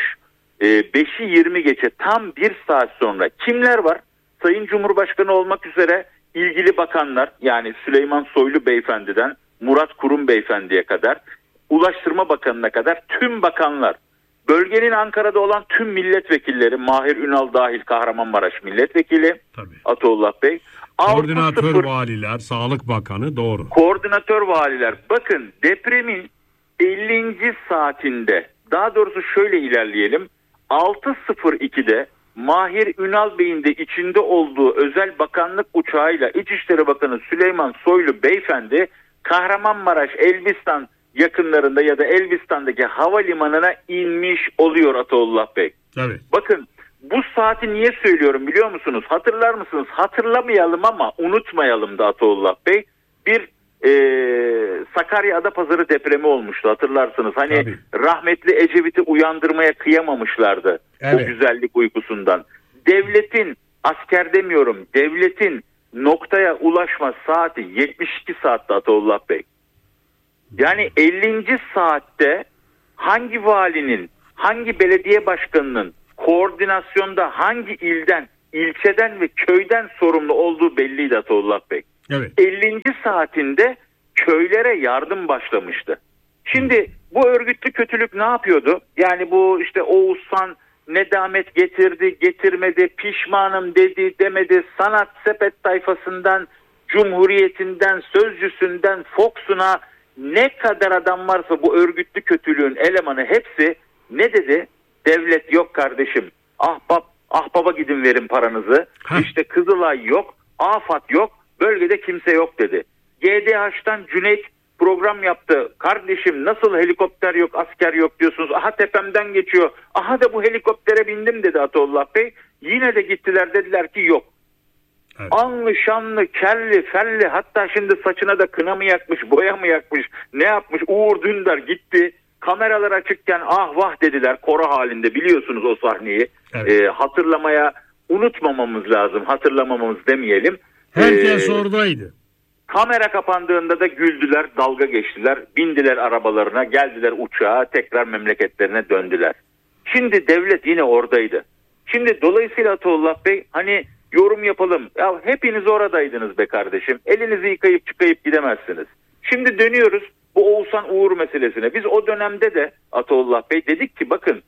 beşi yirmi geçe tam bir saat sonra kimler var? Sayın Cumhurbaşkanı olmak üzere ilgili bakanlar, yani Süleyman Soylu beyefendiden Murat Kurum beyefendiye kadar, Ulaştırma Bakanı'na kadar tüm bakanlar, bölgenin Ankara'da olan tüm milletvekilleri, Mahir Ünal dahil Kahramanmaraş milletvekili, tabii. Atollah Bey, koordinatör valiler, Sağlık Bakanı, doğru. Koordinatör valiler. Bakın depremin ellinci saatinde, daha doğrusu şöyle ilerleyelim, altı sıfır ikide Mahir Ünal Bey'in de içinde olduğu özel bakanlık uçağıyla İçişleri Bakanı Süleyman Soylu beyefendi Kahramanmaraş, Elbistan yakınlarında ya da Elbistan'daki havalimanına inmiş oluyor Atollah Bey. Evet. Bakın bu saati niye söylüyorum biliyor musunuz? Hatırlar mısınız? Hatırlamayalım ama unutmayalım da Atollah Bey. Bir e, Sakarya Adapazarı depremi olmuştu, hatırlarsınız. Hani Tabii. rahmetli Ecevit'i uyandırmaya kıyamamışlardı evet. o güzellik uykusundan. Devletin, asker demiyorum, devletin noktaya ulaşma saati yetmiş iki saatte Ataullah Bey. Yani ellinci saatte hangi valinin, hangi belediye başkanının koordinasyonda hangi ilden, ilçeden ve köyden sorumlu olduğu belliydi Ataullah Bey. Evet. ellinci saatinde köylere yardım başlamıştı. Şimdi bu örgütlü kötülük ne yapıyordu? Yani bu işte Oğuzhan nedamet getirdi, getirmedi, pişmanım dedi, demedi, sanat sepet tayfasından, Cumhuriyetinden, Sözcüsünden, Fox'una ne kadar adam varsa bu örgütlü kötülüğün elemanı hepsi ne dedi? Devlet yok kardeşim, ahbap, ahbaba gidin verin paranızı, Heh. işte Kızılay yok, AFAD yok, bölgede kimse yok dedi. G D H'tan Cüneyt program yaptı. Kardeşim nasıl helikopter yok, asker yok diyorsunuz. Aha tepemden geçiyor. Aha da bu helikoptere bindim dedi Ataullah Bey. Yine de gittiler, dediler ki yok. Evet. Anlı şanlı, kelli, felli, hatta şimdi saçına da kına mı yakmış, boya mı yakmış, ne yapmış? Uğur Dündar gitti. Kameralar açıkken ah vah dediler koro halinde, biliyorsunuz o sahneyi. Evet. Ee, hatırlamaya, unutmamamız lazım. Hatırlamamamız demeyelim. Herkes Ee, oradaydı. Kamera kapandığında da güldüler, dalga geçtiler, bindiler arabalarına, geldiler uçağa, tekrar memleketlerine döndüler. Şimdi devlet yine oradaydı. Şimdi dolayısıyla Ataullah Bey, hani yorum yapalım. Ya hepiniz oradaydınız be kardeşim. Elinizi yıkayıp çıkayıp gidemezsiniz. Şimdi dönüyoruz bu Oğuzhan Uğur meselesine. Biz o dönemde de Ataullah Bey dedik ki bakın,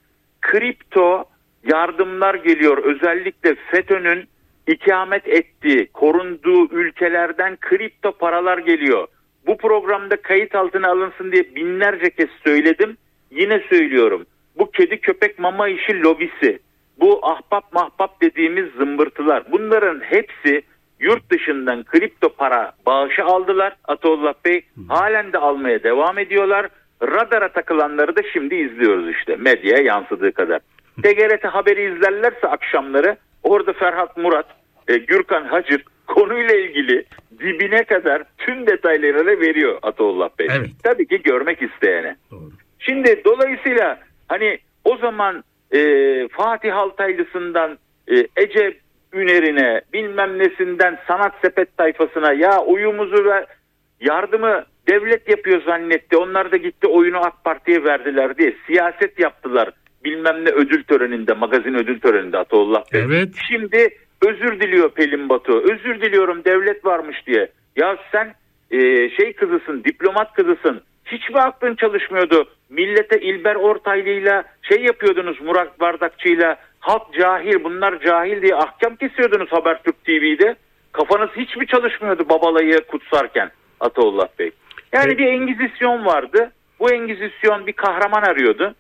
kripto yardımlar geliyor. Özellikle FETÖ'nün ikamet ettiği, korunduğu ülkelerden kripto paralar geliyor. Bu programda kayıt altına alınsın diye binlerce kez söyledim. Yine söylüyorum. Bu kedi köpek mama işi lobisi, bu ahbap mahbap dediğimiz zımbırtılar, bunların hepsi yurt dışından kripto para bağışı aldılar Ataullah Bey. Halen de almaya devam ediyorlar. Radara takılanları da şimdi izliyoruz işte, medyaya yansıdığı kadar. T G R T haberi izlerlerse akşamları, orada Ferhat Murat, e, Gürkan Hacır konuyla ilgili dibine kadar tüm detayları veriyor Ataullah Bey. Evet. Tabii ki görmek isteyene. Doğru. Şimdi dolayısıyla hani o zaman e, Fatih Altaylısından e, Ece Üner'ine, bilmem nesinden sanat sepet tayfasına, ya oyumuzu ve yardımı devlet yapıyor zannetti. Onlar da gitti oyunu AK Parti'ye verdiler diye siyaset yaptılar. Bilmem ne ödül töreninde, magazin ödül töreninde Ataullah Bey. Evet. Şimdi özür diliyor Pelin Batu. Özür diliyorum devlet varmış diye. Ya sen e, şey kızısın, diplomat kızısın. Hiç mi aklın çalışmıyordu? Millete İlber Ortaylı'yla şey yapıyordunuz, Murat Bardakçı'yla. Halk cahil, bunlar cahil diye ahkam kesiyordunuz Habertürk T V'de. Kafanız hiç mi çalışmıyordu babalayı kutsarken Ataullah Bey? Yani evet. Bir engizisyon vardı. Bu engizisyon bir kahraman arıyordu.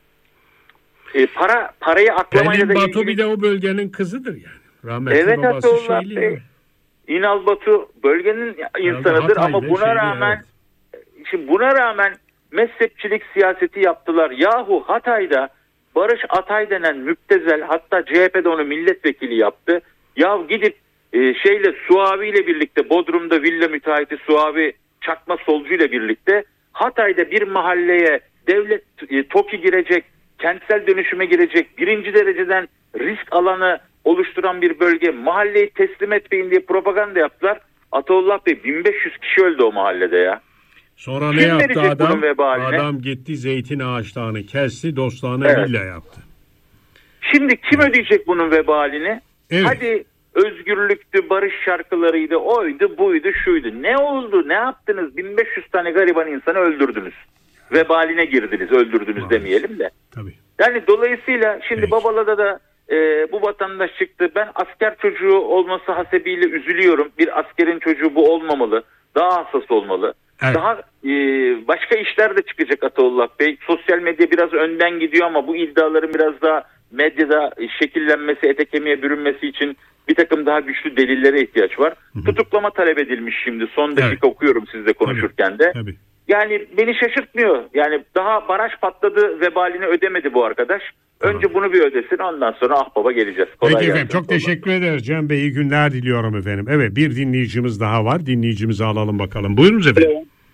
E, para parayı aklamayla Pelin da Batu ilgili... bir de o bölgenin kızıdır yani. Rahmetli Evet babası Ataullah şeyli Bey. yani. İnal Batu bölgenin insanıdır Hataylı, ama buna şeyli, rağmen evet. şimdi buna rağmen mezhepçilik siyaseti yaptılar. Yahu Hatay'da Barış Atay denen müptezel, hatta C H P'de onu milletvekili yaptı. Ya gidip e, şeyle Suavi ile birlikte Bodrum'da villa müteahhiti Suavi çakma solcu ile birlikte Hatay'da bir mahalleye devlet e, TOKİ girecek, kentsel dönüşüme girecek, birinci dereceden risk alanı oluşturan bir bölge, mahalleyi teslim etmeyin diye propaganda yaptılar. Ataullah Bey, bin beş yüz kişi öldü o mahallede ya. Sonra Kim ne yaptı adam? vebaline? Adam gitti zeytin ağaçlarını kesti, dostlarına Evet. villa yaptı. Şimdi kim ödeyecek bunun vebalini? Evet. Hadi özgürlüktü, barış şarkılarıydı, oydu, buydu, şuydu. Ne oldu, ne yaptınız? bin beş yüz tane gariban insanı öldürdünüz. Vebaline girdiniz, öldürdünüz Maalesef. demeyelim de. Tabii. Yani dolayısıyla şimdi Peki. Babala'da da e, bu vatandaş çıktı. Ben asker çocuğu olması hasebiyle üzülüyorum. Bir askerin çocuğu bu olmamalı. Daha hassas olmalı. Evet. Daha e, başka işler de çıkacak Ataullah Bey. Sosyal medya biraz önden gidiyor ama bu iddiaların biraz daha medyada şekillenmesi, ete kemiğe bürünmesi için bir takım daha güçlü delillere ihtiyaç var. Hı hı. Tutuklama talep edilmiş şimdi. Son dakika Evet. okuyorum sizle konuşurken de. Tabii. Yani beni şaşırtmıyor. Yani daha baraj patladı, vebalini ödemedi bu arkadaş. Önce Tamam. bunu bir ödesin, ondan sonra ah baba geleceğiz. Kolay Peki gelsin. efendim, çok teşekkür ederiz Cem Bey. İyi günler diliyorum efendim. Evet, bir dinleyicimiz daha var. Dinleyicimizi alalım bakalım. Buyurunuz efendim.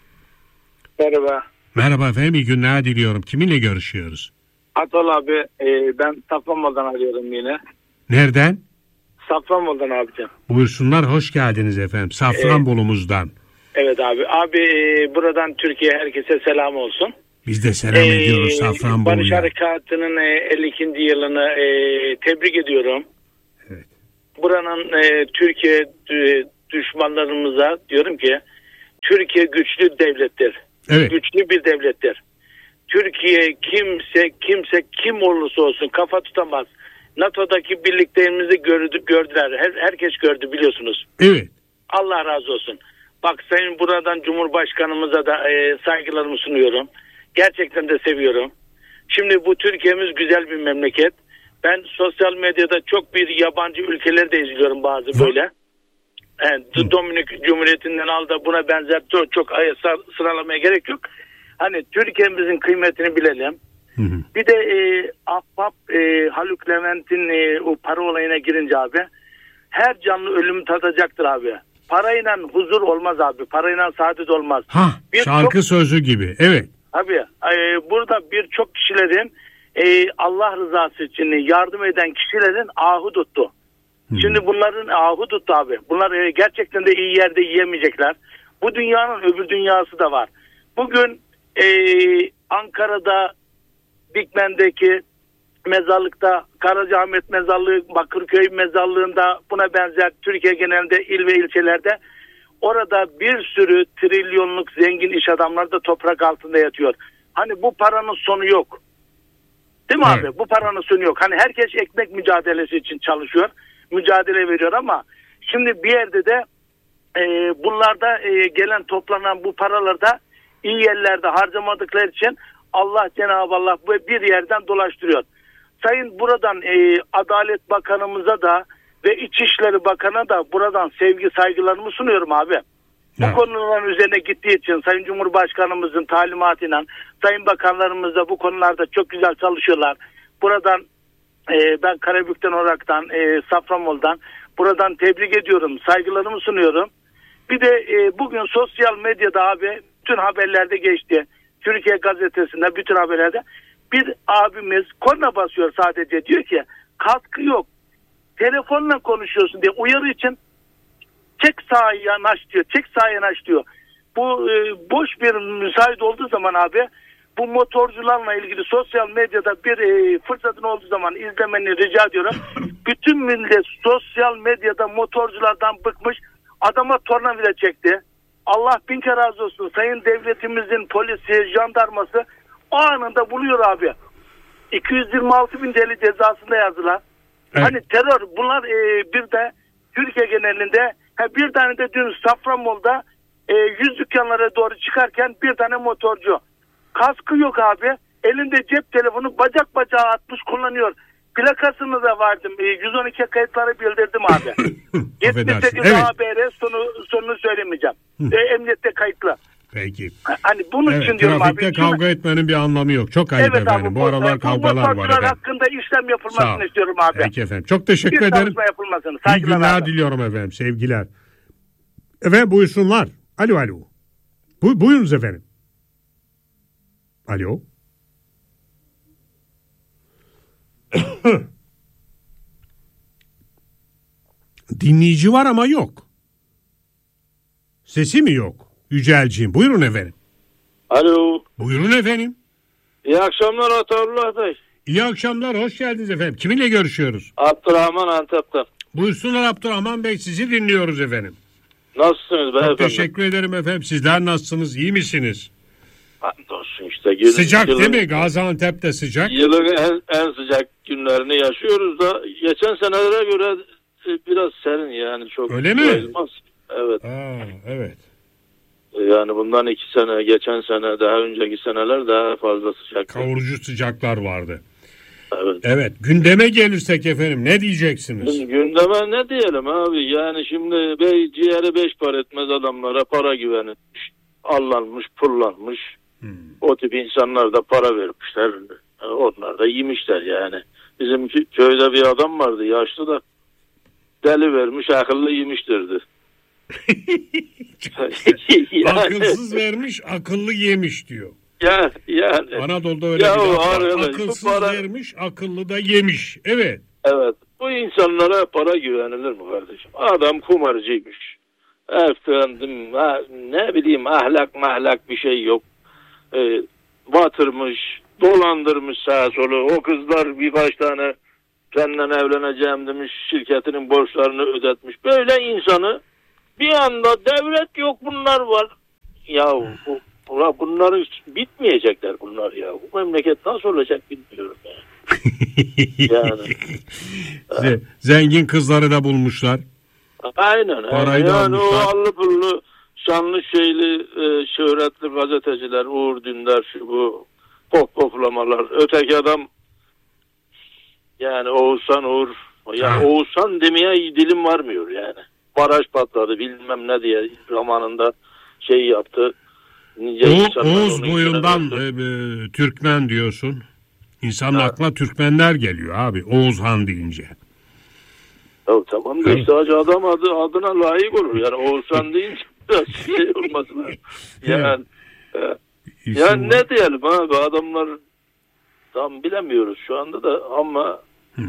Merhaba. Merhaba efendim, iyi günler diliyorum. Kiminle görüşüyoruz? Atol abi, e, ben Safranbolu'dan arıyorum yine. Nereden? Safranbolu'dan abicim. Buyursunlar, hoş geldiniz efendim. Safranbolumuzdan. Evet abi. Abi e, buradan Türkiye herkese selam olsun. Biz de selam e, ediyoruz Safranbolu'ya. Barış Harekatı'nın e, elli ikinci yılını e, tebrik ediyorum. Evet. Buranın e, Türkiye e, düşmanlarımıza diyorum ki Türkiye güçlü devlettir. Evet. Güçlü bir devlettir. Türkiye kimse kimse kim olursa olsun kafa tutamaz. NATO'daki birliklerimizi gördü, gördüler. Her, herkes gördü biliyorsunuz. Evet. Allah razı olsun. Bak sayın buradan Cumhurbaşkanımıza da e, saygılarımı sunuyorum. Gerçekten de seviyorum. Şimdi bu Türkiye'miz güzel bir memleket. Ben sosyal medyada çok bir yabancı ülkeleri de izliyorum bazı böyle. Yani Dominik Cumhuriyeti'nden al da buna benzer çok, çok sıralamaya gerek yok. Hani Türkiye'mizin kıymetini bilelim. Hı hı. Bir de e, Ahbap e, Haluk Levent'in e, o para olayına girince abi her canlı ölümü tadacaktır abi. Parayla huzur olmaz abi. Parayla saadet olmaz. Ha, bir şarkı çok, sözü gibi. Evet. Abi e, burada birçok kişilerin e, Allah rızası için yardım eden kişilerin ahu tuttu. Hmm. Şimdi bunların ahu tuttu abi. Bunlar e, gerçekten de iyi yerde yiyemeyecekler. Bu dünyanın öbür dünyası da var. Bugün e, Ankara'da Dikmen'deki mezarlıkta, Karacaahmet Mezarlığı, Bakırköy Mezarlığı'nda buna benzer Türkiye genelinde il ve ilçelerde orada bir sürü trilyonluk zengin iş adamları da toprak altında yatıyor. Hani bu paranın sonu yok. Değil mi evet. abi? Bu paranın sonu yok. Hani herkes ekmek mücadelesi için çalışıyor. Mücadele veriyor ama şimdi bir yerde de e, bunlarda e, gelen toplanan bu paraları da iyi yerlerde harcamadıkları için Allah Cenab-ı Allah bir yerden dolaştırıyor. Sayın buradan e, Adalet Bakanımıza da ve İçişleri Bakanı'na da buradan sevgi saygılarımı sunuyorum abi. Evet. Bu konuların üzerine gittiği için Sayın Cumhurbaşkanımızın talimatıyla Sayın Bakanlarımız da bu konularda çok güzel çalışıyorlar. Buradan e, ben Karabük'ten olaraktan e, Safranbolu'dan buradan tebrik ediyorum. Saygılarımı sunuyorum. Bir de e, bugün sosyal medyada abi bütün haberlerde geçti. Türkiye Gazetesi'nde bütün haberlerde bir abimiz korna basıyor sadece, diyor ki katkı yok. Telefonla konuşuyorsun diye uyarı için çek sağa yanaş diyor. Çek sağa yanaş diyor. Bu e, boş bir müsait olduğu zaman abi bu motorcularla ilgili sosyal medyada bir e, fırsatın olduğu zaman izlemeni rica ediyorum. Bütün millet sosyal medyada motorculardan bıkmış. Adama tornavida çekti. Allah bin kere razı olsun. Sayın devletimizin polisi, jandarması o anında buluyor abi. iki yüz yirmi altı bin T L cezasında yazdılar. Evet. Hani terör bunlar e, bir de Türkiye genelinde ha, bir tane de dün Safranbolu'da e, yüz dükkanlara doğru çıkarken bir tane motorcu. Kaskı yok abi. Elinde cep telefonu bacak bacağı atmış kullanıyor. Plakasını da verdim. E, yüz on iki kayıtları bildirdim abi. yetmiş sekiz evet. A B R sonu, sonunu söylemeyeceğim. e, emniyette kayıtlı. Peki. Hani bunun evet, için diyorum trafikte abi. kavga şimdi, etmenin bir anlamı yok. Çok ayıp evet efendim. Abi, bu, bu aralar bu, kavgalar bu var efendim. Hakkında işlem yapılmasını istiyorum abi. Peki efendim. Çok teşekkür bir ederim. Yapılmasını. İyi günler abi. Diliyorum efendim. Sevgiler. Efendim buyursunlar. Alo alo. Bu, buyurunuz efendim. Alo. Dinleyici var ama yok. Sesi mi yok? Yücelciğim. Buyurun efendim. Alo. Buyurun efendim. İyi akşamlar Ataullah Bey. İyi akşamlar. Hoş geldiniz efendim. Kiminle görüşüyoruz? Abdurrahman Antep'ten. Buyursunlar Abdurrahman Bey. Sizi dinliyoruz efendim. Nasılsınız beyefendi? Çok teşekkür ederim efendim. Sizler nasılsınız? İyi misiniz? Olsun işte. Yılın, sıcak yılın, değil mi? Gaziantep'te sıcak. Yılın en, en sıcak günlerini yaşıyoruz da geçen senelere göre biraz serin yani çok. Öyle mi? Sayılmaz. Evet. Aa, evet. Yani bundan iki sene, geçen sene, daha önceki seneler daha fazla sıcak. Kavurucu sıcaklar vardı. Evet. Evet. Gündeme gelirsek efendim ne diyeceksiniz? Gündeme ne diyelim abi? Yani şimdi bey, ciğeri beş para etmez adamlara para güvenilmiş. Allanmış, pullanmış. Hmm. O tip insanlar da para vermişler. Onlar da yemişler yani. Bizim köyde bir adam vardı yaşlı da deli vermiş, akıllı yemiştirdi. yani, akılsız vermiş, akıllı yemiş diyor. Ya, yani. Anadolu'da öyle ya bir laf var. arkadaş, Akılsız para... vermiş, akıllı da yemiş. Evet. Evet. Bu insanlara para güvenilir mi kardeşim? Adam kumarcıymış. Efendim ha, ne bileyim ahlak mahlak bir şey yok. Ee, batırmış, dolandırmış sağa sola. O kızlar birkaç tane senden evleneceğim demiş, şirketinin borçlarını ödetmiş. Böyle insanı bir anda devlet yok bunlar var. Ya bu, bunların bitmeyecekler bunlar ya. Bu memleket nasıl olacak bilmiyorum yani. yani. Zengin kızları da bulmuşlar. Aynen. Parayı da yani almışlar. O allı pullu şanlı şeyli e, şöhretli gazeteciler, Uğur Dündar, şu bu pop poplamalar. Öteki adam yani Oğuzhan Uğur. Yani Oğuzhan demeye dilim varmıyor yani. Baraj patladı bilmem ne diye zamanında şey yaptı. O, Oğuz boyundan e, e, Türkmen diyorsun. İnsanın evet. aklına Türkmenler geliyor abi. Oğuzhan deyince. Ya, tamam da işte adam adı, adına layık olur. Yani Oğuzhan deyince biraz şey olması lazım. Yani, e, yani ne diyelim abi adamlar tam bilemiyoruz şu anda da ama hmm.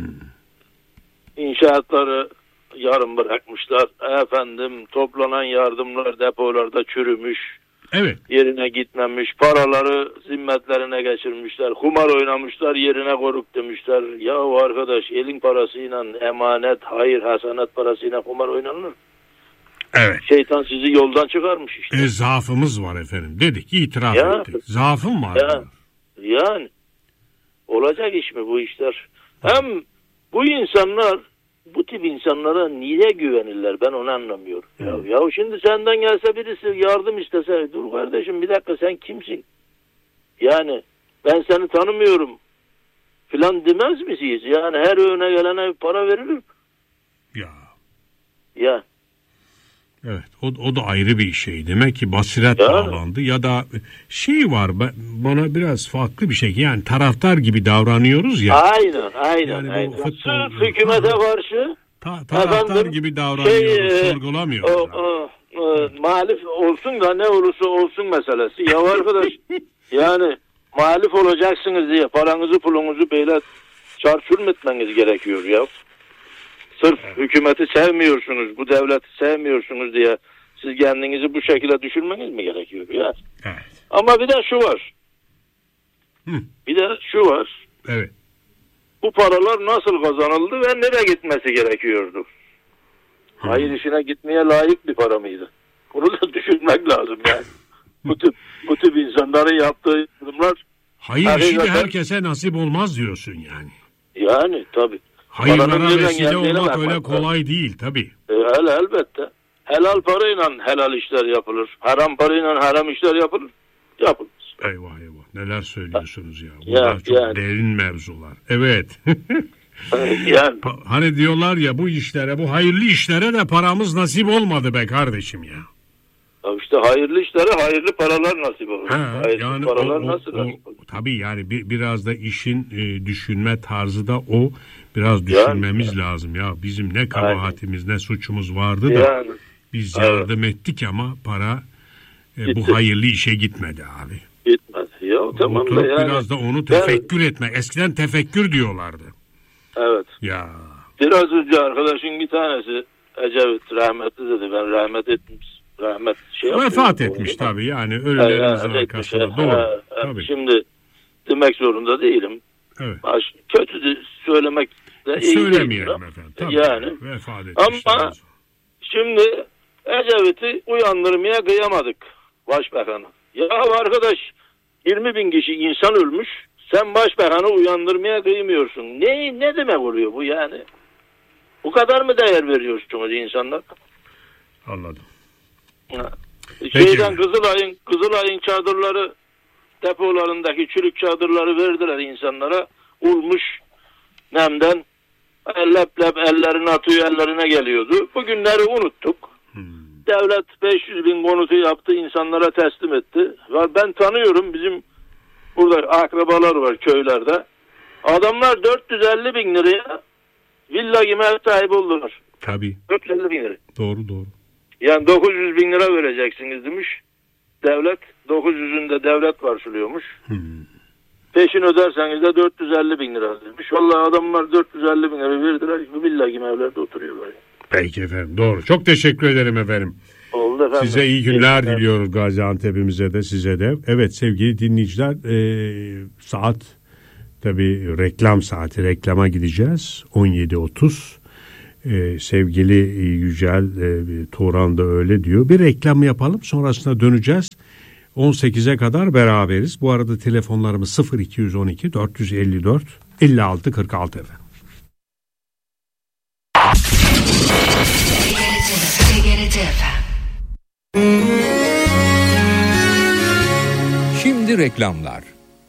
inşaatları yarım bırakmışlar. Efendim toplanan yardımlar depolarda çürümüş. Evet. Yerine gitmemiş. Paraları zimmetlerine geçirmişler. Kumar oynamışlar, yerine koruk demişler. Ya arkadaş elin parasıyla emanet, hayır, hasanat parasıyla kumar oynanır. Evet. Şeytan sizi yoldan çıkarmış işte. E, zaafımız var efendim. Dedik, itiraf ya, ettik. Zaafım var. Ya, yani olacak iş mi bu işler? Hem bu insanlar, bu tip insanlara niye güvenirler, ben onu anlamıyorum. Hmm. Ya, ya şimdi senden gelse birisi yardım istese, dur kardeşim bir dakika sen kimsin? Yani ben seni tanımıyorum filan demez misiniz? Yani her öğüne gelene para verilir. Ya. Ya. Evet, o, o da ayrı bir şey. Demek ki basiret yani. Bağlandı ya da şey var, bana biraz farklı bir şey. Yani taraftar gibi davranıyoruz ya. Aynen, aynen. Yani aynen. Futbol, sırf hükümete karşı ta, taraftar efendim, gibi davranıyoruz, şey, sorgulamıyoruz. O, o, o, muhalif olsun da ne olursa olsun meselesi. Ya arkadaş, yani muhalif olacaksınız diye paranızı pulunuzu böyle çarçur etmeniz gerekiyor ya. Sırf evet. hükümeti sevmiyorsunuz, bu devleti sevmiyorsunuz diye siz kendinizi bu şekilde düşürmeniz mi gerekiyor? Yani. Evet. Ama bir de şu var. Hı. Bir de şu var. Evet. Bu paralar nasıl kazanıldı ve nereye gitmesi gerekiyordu? Hı. Hayır işine gitmeye layık bir para mıydı? Bunu da düşünmek lazım yani. bu tip bu tip insanların yaptığı durumlar. Hayır işi herkese nasip olmaz diyorsun yani. Yani tabii. Hayırlara vesile olmak öyle kolay değil tabii. E, hele elbette. Helal parayla helal işler yapılır. Haram parayla haram işler yapılır. Yapılır. Eyvah eyvah. Neler söylüyorsunuz ya. Bunlar ya, çok yani. Derin mevzular. Evet. yani. Hani diyorlar ya bu işlere, bu hayırlı işlere de paramız nasip olmadı be kardeşim ya. Ya işte hayırlı işlere hayırlı paralar nasip olur. Ha, hayırlı yani paralar o, o, nasıl o, nasip olur? Tabii yani bir, biraz da işin e, düşünme tarzı da o. Biraz düşünmemiz yani. lazım ya. Bizim ne kabahatimiz Aynen. ne suçumuz vardı da yani. biz yardım evet. ettik ama para e, bu hayırlı işe gitmedi abi. Gitmedi. Ya tamam Oturup da yani. biraz da onu tefekkür yani. etme. Eskiden tefekkür diyorlardı. Evet. Ya. Biraz önce arkadaşın bir tanesi Ecevit rahmetli dedi. Ben rahmet etmiş. Rahmet şey Vefat etmiş tabii yani ölülerimizin arkasında. Doğru. Ha, tabii. Şimdi demek zorunda değilim. Evet. Baş, kötü de söylemek de iyi Söylemeyelim efendim. Tabii. Yani. Vefat etmiş. Ama şimdi Ecevit'i uyandırmaya kıyamadık başbakanı. Ya arkadaş yirmi bin kişi insan ölmüş. Sen başbakanı uyandırmaya kıymıyorsun. Ne ne demek oluyor bu yani? Bu kadar mı değer veriyorsunuz insanlar? Anladım. Şeyden Kızılay'ın Kızılay'ın çadırları depolarındaki çürük çadırları verdiler insanlara. Ulmuş nemden lep lep ellerine atıyor, ellerine geliyordu. Bugünleri unuttuk. Hmm. Devlet beş yüz bin konutu yaptı, insanlara teslim etti. Ben tanıyorum, bizim burada akrabalar var köylerde. Adamlar dört yüz elli bin liraya villa gibi ev sahibi oldular. Tabii. dört yüz elli bin lira. Doğru doğru. Yani dokuz yüz bin lira vereceksiniz demiş devlet. dokuz yüzünde devlet karşılıyormuş. Hmm. Peşin öderseniz de dört yüz elli bin lira demiş. Vallahi adamlar dört yüz elli bin lira verdiler. Billahi evlerde oturuyorlar. Peki efendim, doğru. Çok teşekkür ederim efendim. Oldu efendim. Size iyi günler diliyoruz, Gaziantep'imize de size de. Evet sevgili dinleyiciler, e, saat tabii reklam saati, reklama gideceğiz on yedi otuz. E, sevgili Yücel e, Turan da öyle diyor. Bir reklam yapalım, sonrasında döneceğiz. on sekize kadar beraberiz. Bu arada telefonlarımız sıfır iki on iki dört yüz elli dört elli altı kırk altı efendim. Şimdi reklamlar.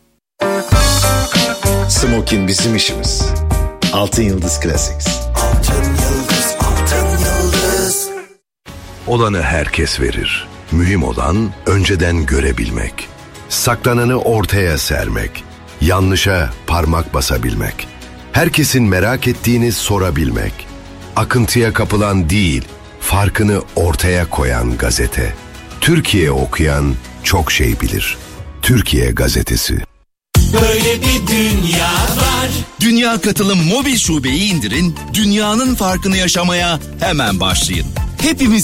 Smokin bizim işimiz. Altın Yıldız Classics. Altın Yıldız, Altın Yıldız. Olanı herkes verir. Mühim olan önceden görebilmek. Saklananı ortaya sermek. Yanlışa parmak basabilmek. Herkesin merak ettiğini sorabilmek. Akıntıya kapılan değil, farkını ortaya koyan gazete. Türkiye okuyan çok şey bilir. Türkiye Gazetesi. Böyle bir dünya var. Dünya Katılım mobil şubeyi indirin, dünyanın farkını yaşamaya hemen başlayın. Hepimiz